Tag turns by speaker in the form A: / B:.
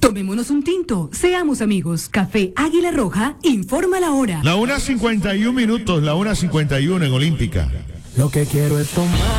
A: Tomémonos un tinto, seamos amigos. Café Águila Roja informa la hora.
B: La 1:51 minutos, la 1:51 en Olímpica.
C: Lo que quiero es tomar.